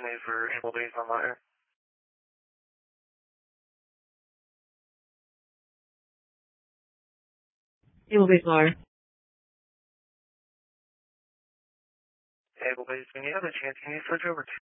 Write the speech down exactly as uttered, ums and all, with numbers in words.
opportunity for Able Base on my air. Able Base Layer. Able Base, when you have a chance, can you switch over to